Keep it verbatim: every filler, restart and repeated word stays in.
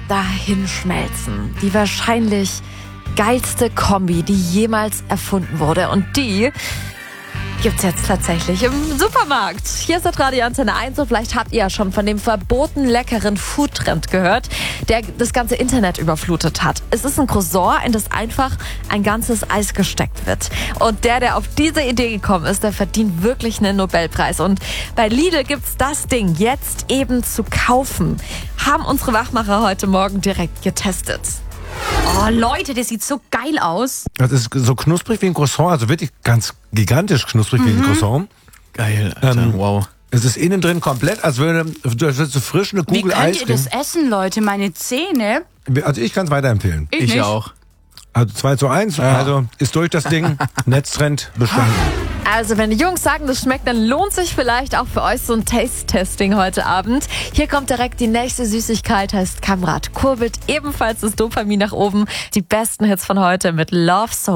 dahinschmelzen. Die wahrscheinlich geilste Kombi, die jemals erfunden wurde. Und die gibt's jetzt tatsächlich im Supermarkt. Hier ist das Radio Antenne eins und vielleicht habt ihr ja schon von dem verboten leckeren Foodtrend gehört, der das ganze Internet überflutet hat. Es ist ein Croissant, in das einfach ein ganzes Eis gesteckt wird. Und der, der auf diese Idee gekommen ist, der verdient wirklich einen Nobelpreis. Und bei Lidl gibt's das Ding jetzt eben zu kaufen. Haben unsere Wachmacher heute Morgen direkt getestet. Oh Leute, das sieht so geil aus. Das ist so knusprig wie ein Croissant, also wirklich ganz gigantisch knusprig mhm. wie ein Croissant. Geil, Alter, ähm, wow. Es ist innen drin komplett, als würde so frisch eine Kugel Eis. Wie könnt ihr das essen, Leute? Meine Zähne. Also ich kann es weiterempfehlen. Ich, Ich nicht. auch. Also zwei zu eins, ja. Also ist durch das Ding, Netztrend bestanden. Also wenn die Jungs sagen, das schmeckt, dann lohnt sich vielleicht auch für euch so ein Taste-Testing heute Abend. Hier kommt direkt die nächste Süßigkeit, heißt Kamrat. Kurbelt ebenfalls das Dopamin nach oben. Die besten Hits von heute mit Love Soul.